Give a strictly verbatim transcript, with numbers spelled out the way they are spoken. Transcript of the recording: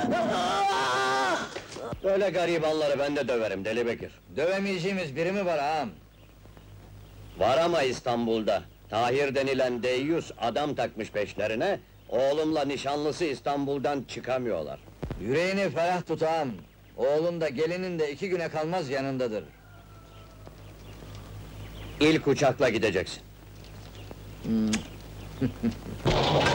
Böyle garibanları ben de döverim Deli Bekir. Dövemeyeceğimiz biri mi var ağam? Var ama İstanbul'da. Tahir denilen deyyus adam takmış peşlerine, oğlumla nişanlısı İstanbul'dan çıkamıyorlar. Yüreğini ferah tut ağam. Oğlun da gelinin de iki güne kalmaz yanındadır. İlk uçakla gideceksin.